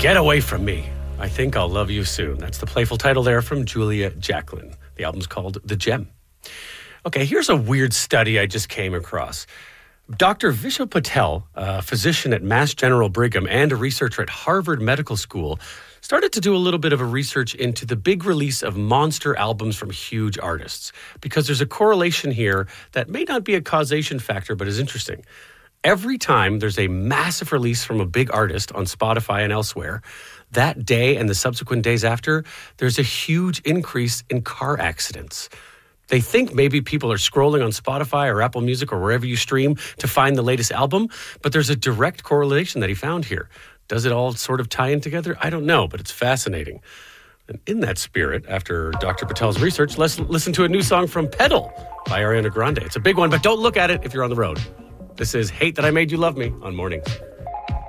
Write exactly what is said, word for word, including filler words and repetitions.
Get Away From Me. I Think I'll Love You Soon. That's the playful title there from Julia Jacklin. The album's called The Gem. Okay, here's a weird study I just came across. Doctor Vishal Patel, a physician at Mass General Brigham and a researcher at Harvard Medical School, started to do a little bit of a research into the big release of monster albums from huge artists, because there's a correlation here that may not be a causation factor, but is interesting. Every time there's a massive release from a big artist on Spotify and elsewhere, that day and the subsequent days after, there's a huge increase in car accidents. They think maybe people are scrolling on Spotify or Apple Music or wherever you stream to find the latest album, but there's a direct correlation that he found here. Does it all sort of tie in together? I don't know, but it's fascinating. And in that spirit, after Doctor Patel's research, let's listen to a new song from Pedal by Ariana Grande. It's a big one, but don't look at it if you're on the road. This is Hate That I Made You Love Me on Mornings.